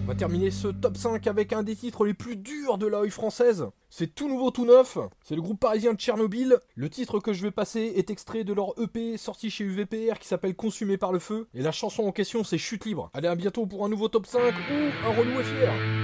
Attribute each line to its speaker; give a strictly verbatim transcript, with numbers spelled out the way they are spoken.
Speaker 1: On va terminer ce top cinq avec un des titres les plus durs de la œil française. C'est tout nouveau, tout neuf. C'est le groupe parisien de Tchernobyl. Le titre que je vais passer est extrait de leur E P sorti chez U V P R qui s'appelle Consumé par le feu. Et la chanson en question, c'est Chute libre. Allez, à bientôt pour un nouveau top cinq ou un relou est fier.